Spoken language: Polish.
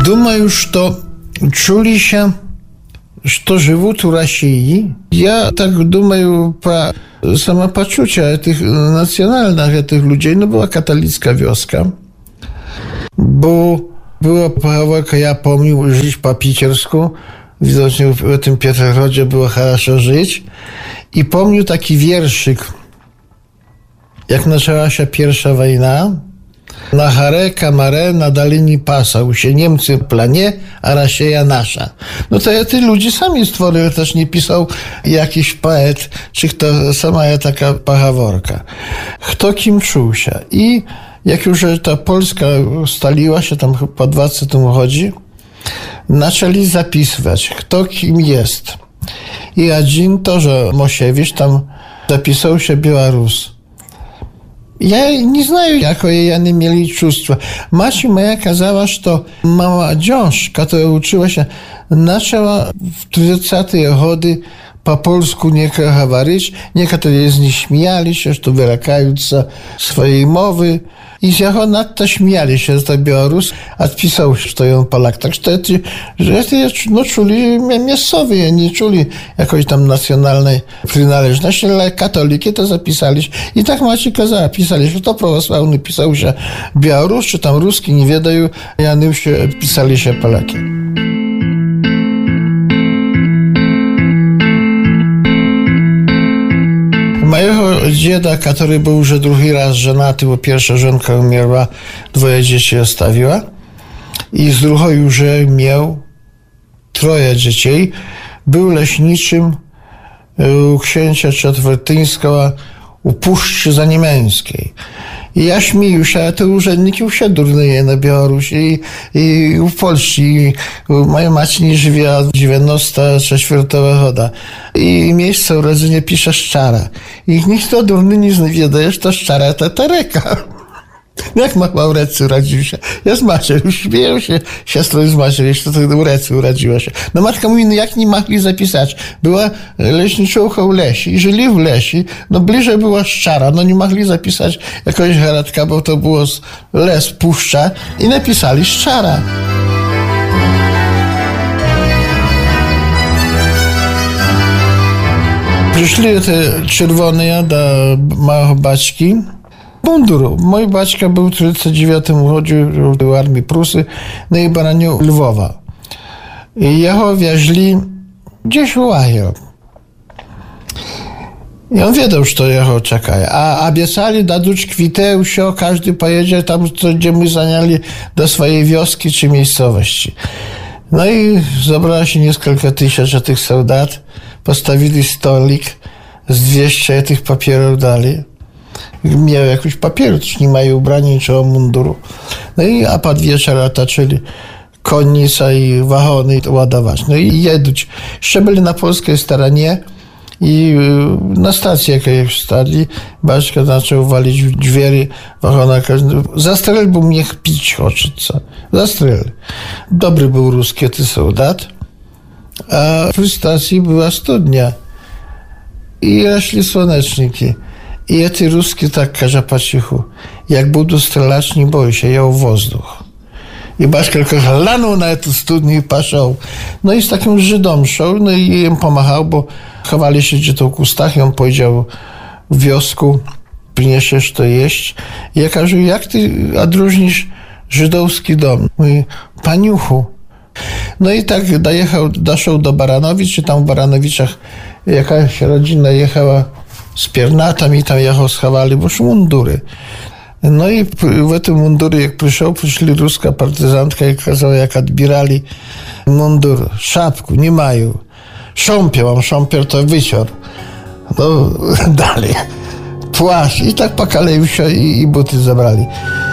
Думаю, что чули się, что живут у России. Я так думаю про самопочуcie tych nacjonalnych tych ludzi. No była katolicka wioska, bo była pochowaka, ja pomnił, żyć po pitersku. Widocznie w tym Pietrogrodzie było хорошо żyć. I pomnił taki wierszyk, jak zaczęła się pierwsza wojna. Na Hare, Kamare, na Dalinie pasał się Niemcy w planie, a Rosja nasza. No to ty ludzie sami stworzyli, też nie pisał jakiś poet, czy kto sama taka pachaworka. Kto kim czuł się. I jak już ta Polska staliła się, tam po 20 chodzi, zaczęli zapisywać, kto kim jest. I jeden to, że Mosiewicz tam zapisał się Białorus. Ja nie знаю, jakie oni mieli чувства. Macie moja kazała, że to mała dziążka, która uczyła się, zaczęła w 30-te gody po polsku niektóre говорить, niektórzy z nich śmiali się, że to wyrakając swojej mowy. I z jego nadto śmiali się, że to Białorus, a pisał, że to ją Polak. Tak że no, czuli miejscowi, nie czuli jakiejś tam nacjonalnej przynależności, ale katoliki to zapisali. I tak macie kazała, pisali, że to prawosławny pisał się Białorus, czy tam ruski, nie wiedają, a oni się pisali się Polaki. Mojego dziada, który był już drugi raz żonaty, bo pierwsza żonka umierła, 2 dzieci zostawiła i z drugą już miał 3 dzieci. Był leśniczym u księcia Czwartyńskiego u Puszczy Zaniemeńskiej. I ja śmieję się, a te urzędniki już durnieje na Białorusi i w Polsce. Moja macie nie żyje od 94 года. I miejsce urodzenia pisze Szczara. I nikt to durny nie wie, że to Szczara to Tereka. Jak Maurecy urodził się? Ja z Maciery, śmieją się siostrą z Maciery, jeszcze to Maurecy urodziła się. No matka mówi, no jak nie mogli zapisać? Była leśniczucha w lesie i żyli w lesie, no bliżej była Szczara, no nie mogli zapisać jakiegoś heradka, bo to było les, puszcza i napisali Szczara. Przyszli te czerwone do małego baćki, munduru. Mój baćka był w 1939 chodził do armii Prusy, no i bronił Lwowa. I jego wieźli gdzieś w Łaję. I on wiedział, że to jego czeka. A obiecali dać kwitę, każdy pojedzie tam, gdzie my zaniali do swojej wioski czy miejscowości. No i zebrało się kilka tysięcy tych soldat, postawili stolik, z 200 tych papierów dali. Miał jakiś papier, też nie mają ubrania, niczego munduru. No i a pod wieczór otoczyli konnica i wagony ładować. No i jeduć. Jeszcze byli na polskiej stronie i na stacji jakiejś stali. Baśka zaczął walić w drzwi wagona. Zastrzel, bo mnie pić хочется. Zastrzel. Dobry był ruski ty soldat. A przy stacji była studnia. I rośli słoneczniki. I ty ruski tak każe po cichu. Jak budu strzelać, nie boi się, ją wozdуch. I Baszka lanął na tę studnię i poszedł. No i z takim Żydom szedł, no i im pomachał, bo chowali się gdzie to w kustach i on powiedział w wiosku, przyniesiesz to jeść. I ja każę, jak ty odróżnisz żydowski dom? Mówi, paniuchu. No i tak doszedł do Baranowic, czy tam w Baranowiczach jakaś rodzina jechała z piernatami, tam jego schowali, bo już mundury. No i w tym mundury, jak przyszli ruska partyzantka i kazała, jak odbierali mundur, szapku, nie mają. Szompier to wycior. No dalej. Płaszcz i tak pokaleił się i buty zabrali.